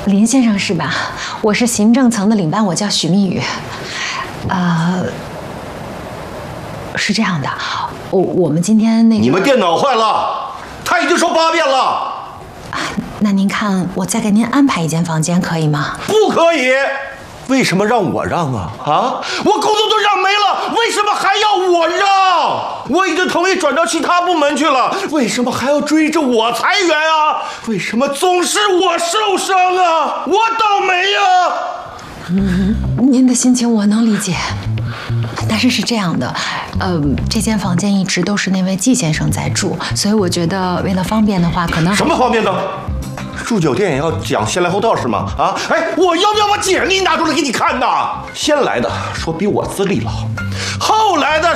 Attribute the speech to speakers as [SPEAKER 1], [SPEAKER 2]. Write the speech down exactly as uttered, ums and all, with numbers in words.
[SPEAKER 1] 林先生是吧？我是行政层的领班，我叫许蜜雨。呃，是这样的，我我们今天那个……
[SPEAKER 2] 你们电脑坏了，他已经说八遍了。
[SPEAKER 1] 那您看，我再给您安排一间房间，可以吗？
[SPEAKER 2] 不可以。为什么让我让啊？啊！我工作都让没了，为什么还要我让？我已经同意转到其他部门去了，为什么还要追着我裁员啊？为什么总是我受伤啊？我倒霉呀！
[SPEAKER 1] 嗯，您的心情我能理解，但是是这样的，呃，这间房间一直都是那位季先生在住，所以我觉得为了方便的话，可能
[SPEAKER 2] 什么方便的？住酒店也要讲先来后到是吗？啊，哎，我要不要把简历拿出来给你看呐？先来的说比我资历老，后来的